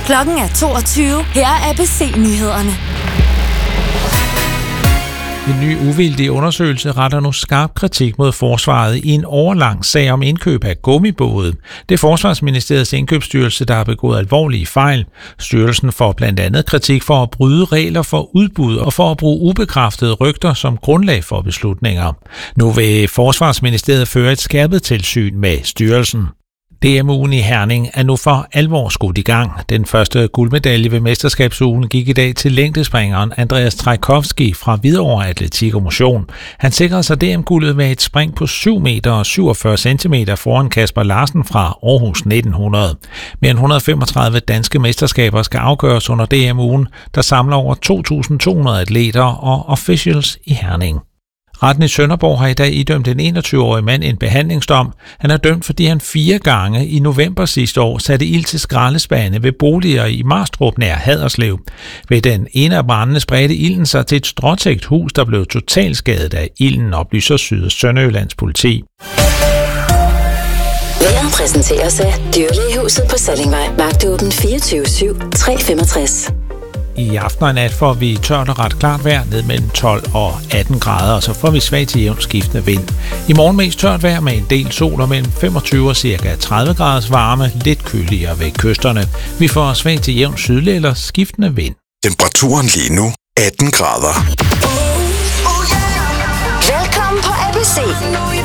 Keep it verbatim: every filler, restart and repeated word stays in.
Klokken er toogtyve. Her er A B C-nyhederne. En ny uvildig undersøgelse retter nu skarp kritik mod forsvaret i en årelang sag om indkøb af gummibåde. Det er Forsvarsministeriets indkøbsstyrelse, der har begået alvorlige fejl. Styrelsen får blandt andet kritik for at bryde regler for udbud og for at bruge ubekræftede rygter som grundlag for beslutninger. Nu vil Forsvarsministeriet føre et skærpet tilsyn med styrelsen. D M U'en i Herning er nu for alvor skudt i gang. Den første guldmedalje ved mesterskabsugen gik i dag til længdespringeren Andreas Trajkovski fra Hvidovre Atletik og Motion. Han sikrede sig D M-guldet med et spring på syv meter og syvogfyrre centimeter foran Kasper Larsen fra Aarhus nitten hundrede. Mere end et hundrede og femogtredive danske mesterskaber skal afgøres under D M U'en, der samler over to tusind to hundrede atleter og officials i Herning. Retten i Sønderborg har i dag idømt en enogtyve-årig mand en behandlingsdom. Han er dømt, fordi han fire gange i november sidste år satte ild til skraldespande ved boliger i Marstrup nær Haderslev. Ved den ene af brandene spredte ilden sig til et stråtækt hus, der blev totalt skadet af ilden, oplyser Syd- og Sønderjyllands politi. Vejret præsenteres af Dyrlægehuset på Sallingvej. Vagtåben fireogtyve syv tre femogtres. I aften og nat får vi tørt og ret klart vejr ned mellem tolv og atten grader, og så får vi svag til jævnt skiftende vind. I morgen mest tørt vejr med en del sol og mellem femogtyve og cirka tredive graders varme, lidt køligere ved kysterne. Vi får svag til jævnt sydlig eller skiftende vind. Temperaturen lige nu atten grader. Velkommen på A B C.